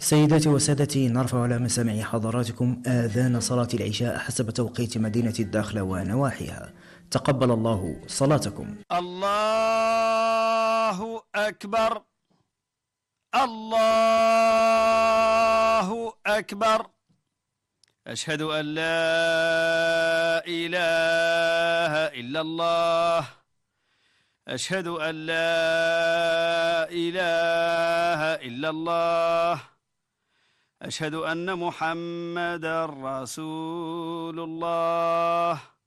سيداتي وسادتي، نرفع على مسامع حضراتكم آذان صلاة العشاء حسب توقيت مدينة الداخلة ونواحيها. تقبل الله صلاتكم. الله أكبر، الله أكبر. أشهد أن لا إله إلا الله، أشهد أن لا إله إلا الله، أشهد أن محمدا رسول الله.